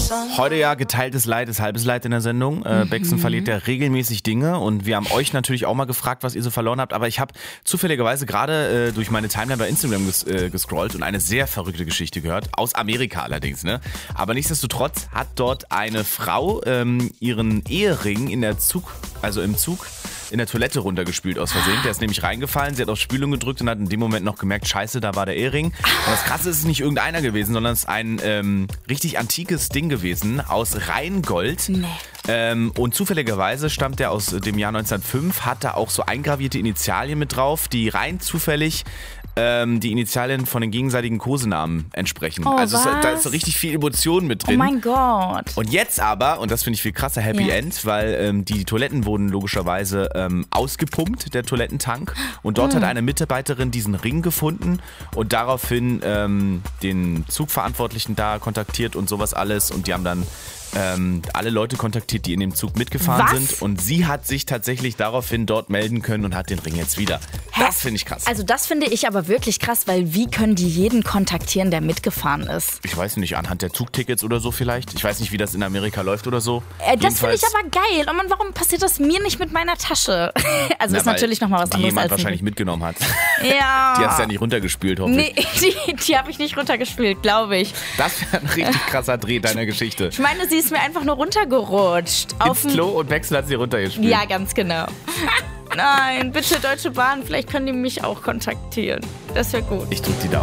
Heute ja geteiltes Leid ist halbes Leid in der Sendung. Bexen verliert ja regelmäßig Dinge und wir haben euch natürlich auch mal gefragt, was ihr so verloren habt. Aber ich habe zufälligerweise gerade durch meine Timeline bei Instagram gescrollt und eine sehr verrückte Geschichte gehört. Aus Amerika allerdings, ne? Aber nichtsdestotrotz hat dort eine Frau ihren Ehering im Zug in der Toilette runtergespült aus Versehen. Der ist nämlich reingefallen, sie hat auf Spülung gedrückt und hat in dem Moment noch gemerkt, scheiße, da war der Ehering. Und das Krasse ist, es ist nicht irgendeiner gewesen, sondern es ist ein richtig antikes Ding gewesen aus Rheingold. Nee. Und zufälligerweise stammt der aus dem Jahr 1905, hat da auch so eingravierte Initialien mit drauf, die rein zufällig die Initialien von den gegenseitigen Kosenamen entsprechen. Oh, also da ist so richtig viel Emotion mit drin. Oh mein Gott. Und jetzt aber, und das finde ich viel krasser, Happy End, weil die Toiletten wurden logischerweise ausgepumpt, der Toilettentank. Und dort hat eine Mitarbeiterin diesen Ring gefunden und daraufhin den Zugverantwortlichen da kontaktiert und sowas alles. Und die haben dann alle Leute kontaktiert, die in dem Zug mitgefahren sind. Und sie hat sich tatsächlich daraufhin dort melden können und hat den Ring jetzt wieder. Das finde ich krass. Also das finde ich aber wirklich krass, weil wie können die jeden kontaktieren, der mitgefahren ist? Ich weiß nicht, anhand der Zugtickets oder so vielleicht. Ich weiß nicht, wie das in Amerika läuft oder so. Das finde ich aber geil. Oh Mann, warum passiert das mir nicht mit meiner Tasche? Also ist natürlich nochmal was anderes. Die jemand wahrscheinlich mitgenommen hat. Ja. Die hast du ja nicht runtergespült, hoffe ich. Nee, die habe ich nicht runtergespült, glaube ich. Das wäre ein richtig krasser Dreh deiner Geschichte. Ich meine, sie ist mir einfach nur runtergerutscht. Ins Klo und Wechsel hat sie runtergespült. Ja, ganz genau. Nein, bitte Deutsche Bahn, vielleicht können die mich auch kontaktieren. Das wäre gut. Ich drück die Daumen.